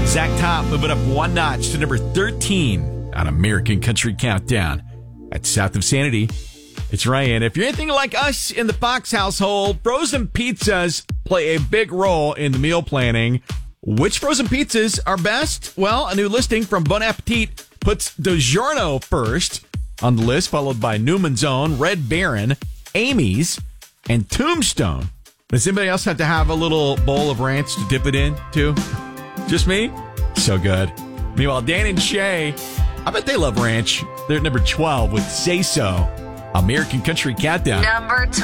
Zach Top moving up one notch to number 13 on American Country Countdown. At South of Sanity, it's Ryan. If you're anything like us in the Fox household, frozen pizzas play a big role in the meal planning. Which frozen pizzas are best? Well, a new listing from Bon Appetit puts DiGiorno first on the list, followed by Newman's Own, Red Baron, Amy's, and Tombstone. Does anybody else have to have a little bowl of ranch to dip it in, too? Just me? So good. Meanwhile, Dan and Shay, I bet they love ranch. They're at number 12 with Say So. American Country Countdown. Number 12.